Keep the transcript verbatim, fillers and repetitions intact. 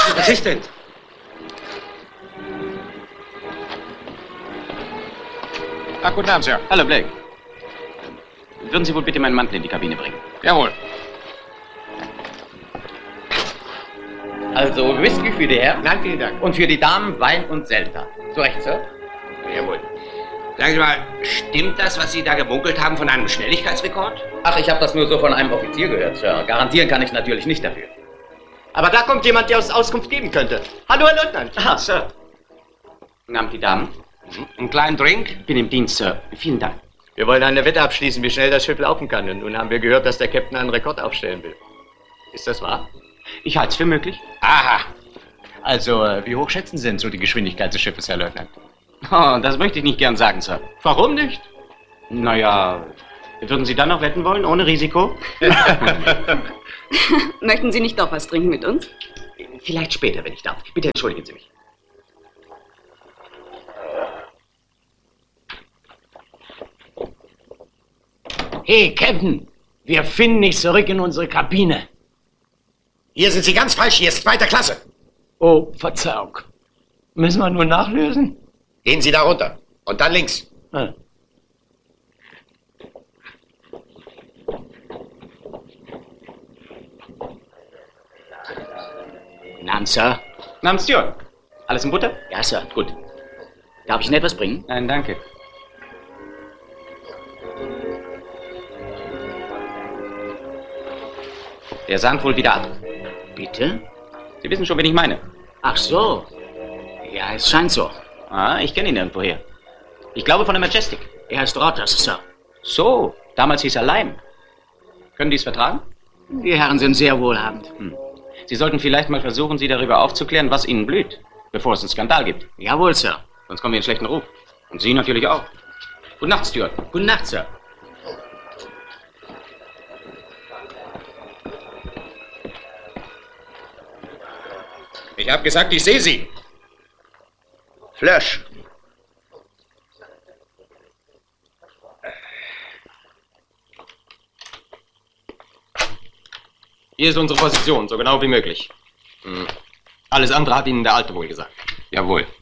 Was ist denn? Ach, guten Abend, Sir. Hallo, Blake. Würden Sie wohl bitte meinen Mantel in die Kabine bringen? Jawohl. Also Whisky für die Herren? Nein, vielen Dank. Und für die Damen Wein und Selter. So recht, Sir? Jawohl. Sagen Sie mal, stimmt das, was Sie da gemunkelt haben, von einem Schnelligkeitsrekord? Ach, ich habe das nur so von einem Offizier gehört, Sir. Garantieren kann ich natürlich nicht dafür. Aber da kommt jemand, der uns Auskunft geben könnte. Hallo, Herr Leutnant. Ah, Sir. Guten Abend, die Damen. Einen kleinen Drink? Bin im Dienst, Sir. Vielen Dank. Wir wollen eine Wette abschließen, wie schnell das Schiff laufen kann. Und nun haben wir gehört, dass der Captain einen Rekord aufstellen will. Ist das wahr? Ich halte es für möglich. Aha. Also, äh, wie hoch schätzen Sie denn so die Geschwindigkeit des Schiffes, Herr Leutnant? Oh, das möchte ich nicht gern sagen, Sir. Warum nicht? Naja, würden Sie dann noch wetten wollen, ohne Risiko? Möchten Sie nicht doch was trinken mit uns? Vielleicht später, wenn ich darf. Bitte entschuldigen Sie mich. Hey, Captain, wir finden nicht zurück in unsere Kabine. Hier sind Sie ganz falsch, hier ist zweite Klasse. Oh, Verzeihung. Müssen wir nur nachlösen? Gehen Sie da runter und dann links. Ah. Guten Abend, Sir. Guten Abend, Stuart. Alles in Butter? Ja, Sir, gut. Darf ich Ihnen etwas bringen? Nein, danke. Der sank wohl wieder ab. Bitte? Sie wissen schon, wen ich meine. Ach so. Ja, es scheint so. Ah, ich kenne ihn irgendwoher. Ich glaube von der Majestic. Er heißt Rogers, Sir. So, damals hieß er Lime. Können die es vertragen? Die Herren sind sehr wohlhabend. Hm. Sie sollten vielleicht mal versuchen, Sie darüber aufzuklären, was Ihnen blüht, bevor es einen Skandal gibt. Jawohl, Sir. Sonst kommen wir in schlechten Ruf. Und Sie natürlich auch. Gute Nacht, Stuart. Gute Nacht, Sir. Ich habe gesagt, ich sehe Sie. Flash. Hier ist unsere Position, so genau wie möglich. Hm. Alles andere hat Ihnen der Alte wohl gesagt. Jawohl.